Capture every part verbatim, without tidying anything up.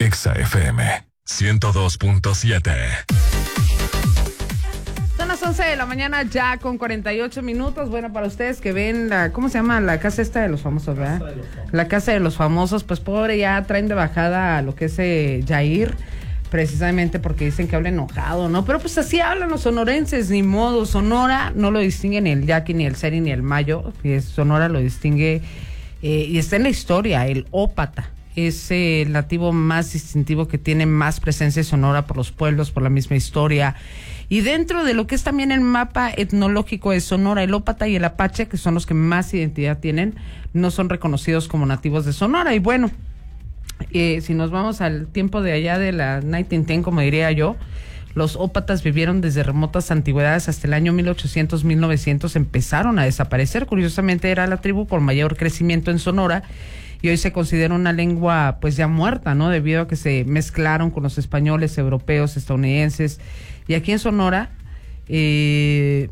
Exa F M ciento dos punto siete. Son las once de la mañana ya con cuarenta y ocho minutos. Bueno, para ustedes que ven la, ¿cómo se llama? La casa esta de los famosos, ¿verdad? Casa de los famosos. La casa de los famosos, pues pobre, ya traen de bajada a lo que es eh, Yair, precisamente porque dicen que habla enojado, ¿no? Pero pues así hablan los sonorenses, ni modo. Sonora no lo distingue ni el Yaqui, ni el Seri, ni el Mayo. Sonora lo distingue eh, y está en la historia, el ópata. Es eh, el nativo más distintivo que tiene más presencia sonora por los pueblos, por la misma historia. Y dentro de lo que es también el mapa etnológico de Sonora, el ópata y el apache, que son los que más identidad tienen, no son reconocidos como nativos de Sonora. Y bueno, eh, si nos vamos al tiempo de allá de la nineteen ten, como diría yo, los ópatas vivieron desde remotas antigüedades hasta el año mil ochocientos, mil novecientos, empezaron a desaparecer. Curiosamente era la tribu con mayor crecimiento en Sonora, y hoy se considera una lengua pues ya muerta, ¿no? Debido a que se mezclaron con los españoles, europeos, estadounidenses. Y aquí en Sonora, eh,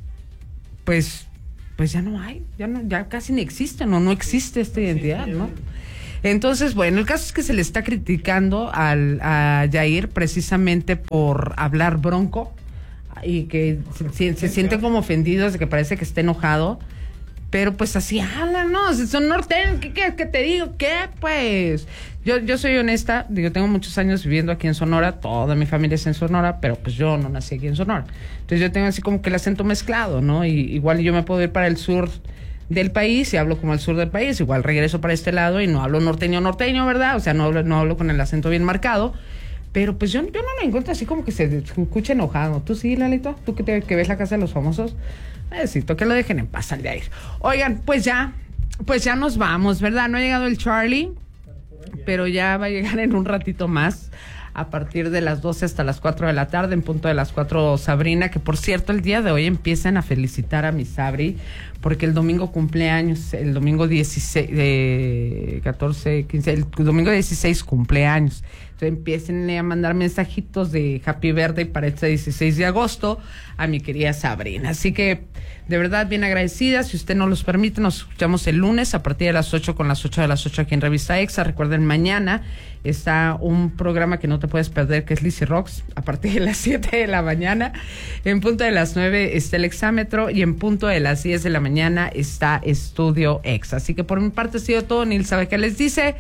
pues, pues ya no hay, ya no, ya casi ni existe, no, no existe esta identidad, ¿no? Entonces, bueno, el caso es que se le está criticando al, a Yair precisamente por hablar bronco y que se, se sienten como ofendidos de que parece que está enojado. Pero pues así hablan, ¿no? Son norteños, ¿qué quieres que te digo? ¿Qué? Pues yo yo soy honesta, digo, tengo muchos años viviendo aquí en Sonora, toda mi familia es en Sonora, pero pues yo no nací aquí en Sonora. Entonces yo tengo así como que el acento mezclado, ¿no? Y igual yo me puedo ir para el sur del país y hablo como el sur del país, igual regreso para este lado y no hablo norteño norteño, ¿verdad? O sea, no hablo, no hablo con el acento bien marcado. Pero pues yo, yo no lo encuentro así como que se escuche enojado. ¿Tú sí, Lalito? ¿Tú que, te, que ves la casa de los famosos? Necesito que lo dejen en paz al de ahí. Oigan, pues ya, pues ya nos vamos, ¿verdad? No ha llegado el Charlie, pero ya va a llegar en un ratito más, a partir de las doce hasta las cuatro de la tarde, en punto de las cuatro Sabrina, que por cierto el día de hoy empiezan a felicitar a mi Sabri, porque el domingo cumpleaños, el domingo dieciséis, eh, catorce, quince, el domingo dieciséis cumpleaños. Entonces empiecen a mandar mensajitos de Happy Birthday para este dieciséis de agosto a mi querida Sabrina. Así que, de verdad, bien agradecida. Si usted nos los permite, nos escuchamos el lunes a partir de las ocho, con las ocho de las ocho aquí en Revista Exa. Recuerden, mañana está un programa que no te puedes perder, que es Lizzy Rocks, a partir de las siete de la mañana. En punto de las nueve está el Exámetro y en punto de las diez de la mañana está Estudio Exa. Así que por mi parte ha sido todo. Nil sabe qué les dice.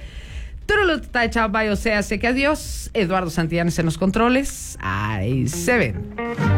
O sea, sé que adiós. Eduardo Santillán en los controles. Ahí se ven.